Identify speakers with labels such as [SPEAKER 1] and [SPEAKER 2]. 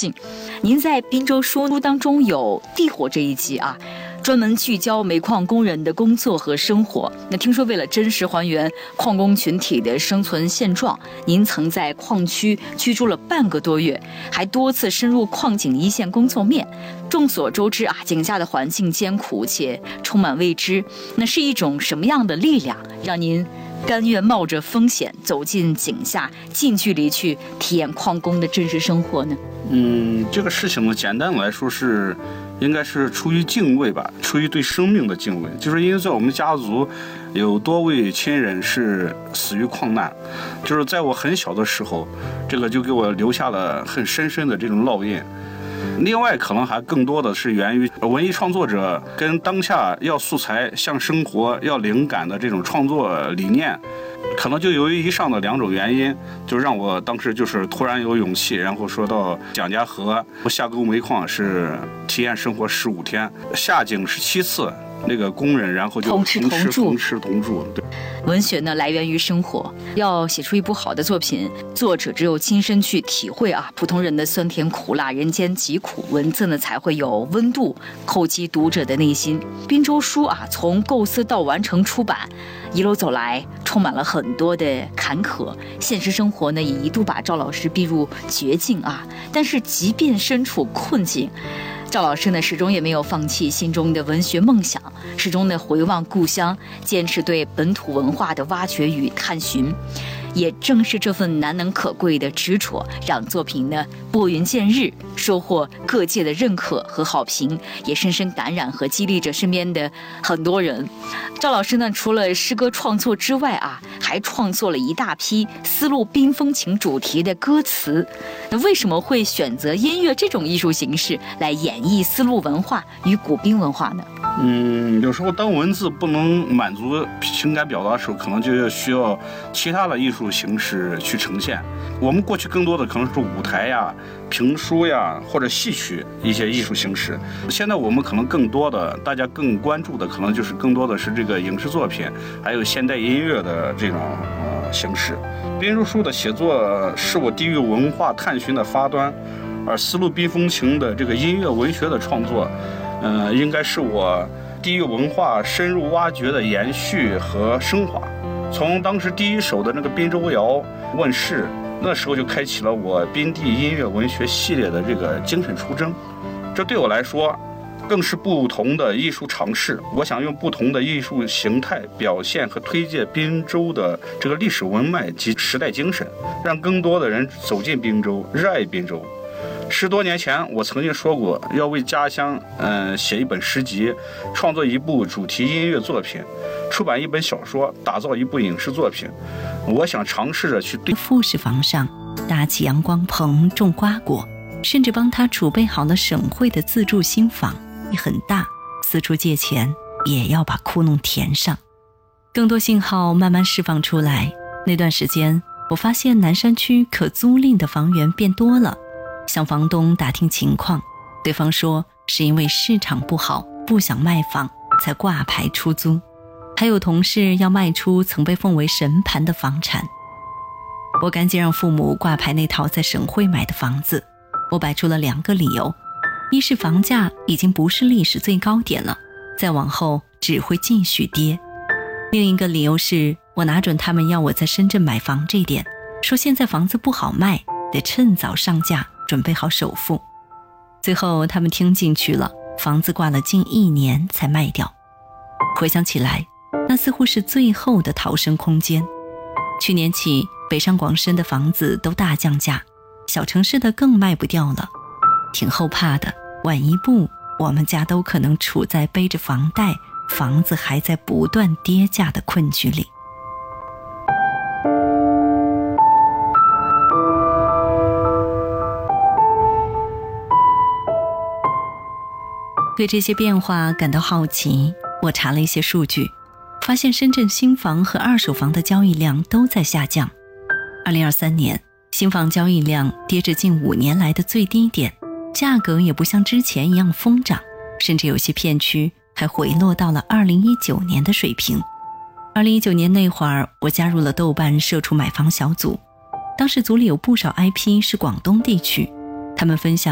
[SPEAKER 1] 兴。您在滨州书当中有地火这一集啊，专门聚焦煤矿工人的工作和生活。那听说为了真实还原矿工群体的生存现状，您曾在矿区居住了半个多月，还多次深入矿井一线工作面。众所周知啊，井下的环境艰苦且充满未知，那是一种什么样的力量让您甘愿冒着风险走进井下，近距离去体验矿工的真实生活呢？
[SPEAKER 2] 这个事情呢，简单来说是应该是出于敬畏吧，出于对生命的敬畏。就是因为在我们家族有多位亲人是死于矿难，就是在我很小的时候，这个就给我留下了很深深的这种烙印。另外可能还更多的是源于文艺创作者跟当下要素材向生活要灵感的这种创作理念，可能就由于以上的两种原因，就让我当时就是突然有勇气，然后说到蒋家河下沟煤矿是体验生活15天，下井是7次，那个工人然后就同吃同住。对，
[SPEAKER 1] 文学呢来源于生活，要写出一部好的作品，作者只有亲身去体会啊普通人的酸甜苦辣、人间疾苦，文字呢才会有温度，叩击读者的内心。滨州书啊，从构思到完成出版，一路走来充满了很多的坎坷，现实生活呢也一度把赵老师逼入绝境啊。但是即便身处困境，赵老师呢始终也没有放弃心中的文学梦想，始终呢回望故乡，坚持对本土文化的挖掘与探寻。也正是这份难能可贵的执着，让作品呢拨云见日，收获各界的认可和好评，也深深感染和激励着身边的很多人。赵老师呢，除了诗歌创作之外啊，还创作了一大批丝路滨风情主题的歌词。那为什么会选择音乐这种艺术形式来演绎丝路文化与古滨文化呢？
[SPEAKER 2] 有时候当文字不能满足情感表达的时候，可能就需要其他的艺术形式去呈现。我们过去更多的可能是舞台呀、评书呀或者戏曲一些艺术形式，现在我们可能更多的大家更关注的可能就是更多的是这个影视作品，还有现代音乐的这种形式。滨州书的写作是我地域文化探寻的发端，而丝路滨风情的这个音乐文学的创作应该是我地域文化深入挖掘的延续和升华。从当时第一首的那个滨州谣问世，那时候就开启了我滨地音乐文学系列的这个精神出征。这对我来说更是不同的艺术尝试，我想用不同的艺术形态表现和推介滨州的这个历史文脉及时代精神，让更多的人走进滨州，热爱滨州。10多年前，我曾经说过要为家乡写一本诗集，创作一部主题音乐作品，出版一本小说，打造一部影视作品。我想尝试着去对
[SPEAKER 3] 复式房上搭起阳光棚种瓜果，甚至帮他储备好了省会的自住新房，也很大，四处借钱也要把窟窿填上。更多信号慢慢释放出来，那段时间我发现南山区可租赁的房源变多了，向房东打听情况，对方说是因为市场不好，不想卖房才挂牌出租。还有同事要卖出曾被奉为神盘的房产，我赶紧让父母挂牌那套在省会买的房子。我摆出了2个理由，一是房价已经不是历史最高点了，再往后只会继续跌；另一个理由是我拿准他们要我在深圳买房这点，说现在房子不好卖，得趁早上架，准备好首付。最后他们听进去了，房子挂了近1年才卖掉。回想起来，那似乎是最后的逃生空间。去年起，北上广深的房子都大降价，小城市的更卖不掉了，挺后怕的，晚一步我们家都可能处在背着房贷，房子还在不断跌价的困局里。对这些变化感到好奇，我查了一些数据，发现深圳新房和二手房的交易量都在下降。2023年，新房交易量跌至近5年来的最低点，价格也不像之前一样疯涨，甚至有些片区还回落到了2019年的水平。2019年那会儿，我加入了豆瓣社畜买房小组，当时组里有不少 IP 是广东地区，他们分享